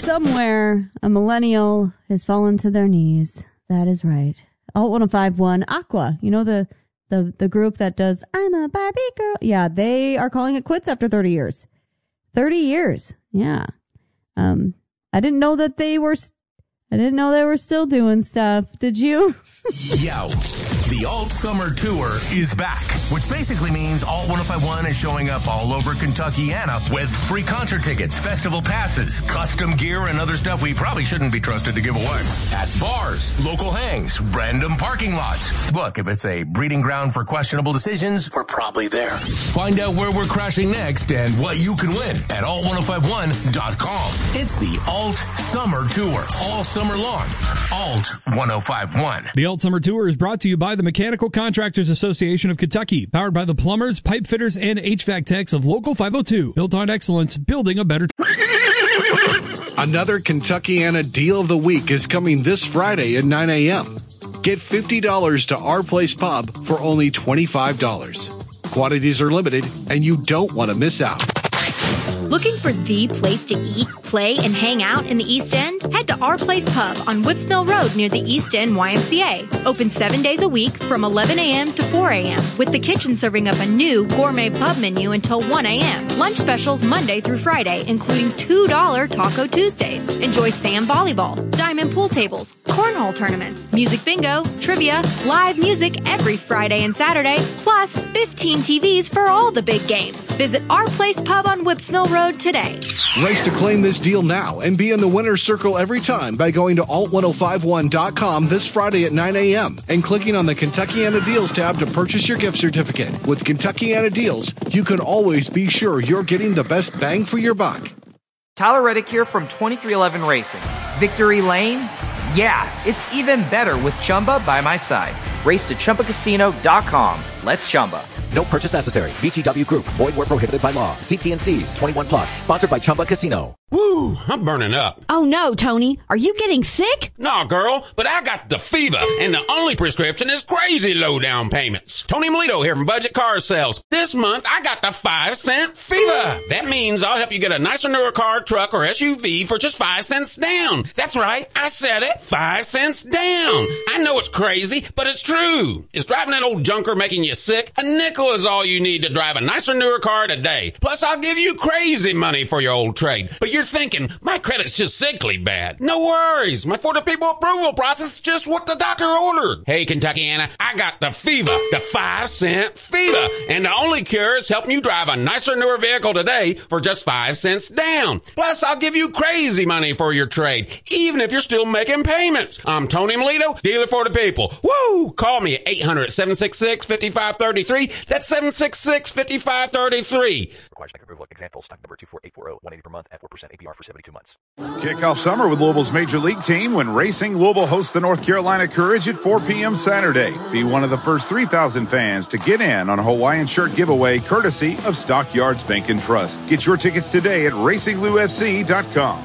Somewhere, a millennial has fallen to their knees. That is right. Alt 105.1 Aqua. You know the group that does I'm a Barbie girl? Yeah, they are calling it quits after 30 years. 30 years. Yeah. I didn't know they were still doing stuff. Did you? Yo, the Alt Summer Tour is back, which basically means Alt 105.1 is showing up all over Kentuckiana with free concert tickets, festival passes, custom gear, and other stuff we probably shouldn't be trusted to give away. At bars, local hangs, random parking lots. Look, if it's a breeding ground for questionable decisions, we're probably there. Find out where we're crashing next and what you can win at alt1051.com. It's the Alt Summer Tour, all summer long. Alt 105.1. The Alt Summer Tour is brought to you by the Mechanical Contractors Association of Kentucky, powered by the plumbers, pipe fitters, and HVAC techs of Local 502. Built on excellence, building a better... Another Kentuckiana Deal of the Week is coming this Friday at 9 a.m. Get $50 to Our Place Pub for only $25. Quantities are limited, and you don't want to miss out. Looking for the place to eat, play, and hang out in the East End? Head to Our Place Pub on Whips Mill Road near the East End YMCA. Open 7 days a week from 11 a.m. to 4 a.m. with the kitchen serving up a new gourmet pub menu until 1 a.m. Lunch specials Monday through Friday, including $2 Taco Tuesdays. Enjoy sand volleyball, diamond pool tables, cornhole tournaments, music bingo, trivia, live music every Friday and Saturday, plus 15 TVs for all the big games. Visit Our Place Pub on Whips Mill Road today. Race to claim this deal now and be in the winner's circle every time by going to alt1051.com this Friday at 9 a.m. and clicking on the Kentuckiana Deals tab to purchase your gift certificate. With Kentuckiana Deals, you can always be sure you're getting the best bang for your buck. Tyler Reddick here from 2311 Racing. Victory Lane? Yeah, it's even better with Chumba by my side. Race to ChumbaCasino.com. Let's Chumba. No purchase necessary. VGW Group. Void where prohibited by law. See T&Cs. 21 plus. Sponsored by Chumba Casino. Woo, I'm burning up. Oh no, Tony. Are you getting sick? No, girl, but I got the fever, and the only prescription is crazy low down payments. Tony Melito here from Budget Car Sales. This month, I got the 5-cent fever. That means I'll help you get a nicer, newer car, truck, or SUV for just 5 cents down. That's right, I said it. 5 cents down. I know it's crazy, but it's true. Is driving that old junker making you sick? A nickel is all you need to drive a nicer, newer car today. Plus, I'll give you crazy money for your old trade. But you're thinking, my credit's just sickly bad. No worries. My 40 people approval process is just what the doctor ordered. Hey, Kentuckiana, I got the fever, the 5-cent fever. And the only cure is helping you drive a nicer, newer vehicle today for just 5 cents down. Plus, I'll give you crazy money for your trade, even if you're still making payments. I'm Tony Melito, dealer for the people. Woo! Call me at 800-766-5533. That's 766-5533. Requires bank approval. Example, stock number 24840, 180 per month at 4% APR for 72 months. Kick off summer with Louisville's Major League team when Racing Louisville hosts the North Carolina Courage at 4 p.m. Saturday. Be one of the first 3,000 fans to get in on a Hawaiian shirt giveaway courtesy of Stockyards Bank and Trust. Get your tickets today at RacingLouFC.com.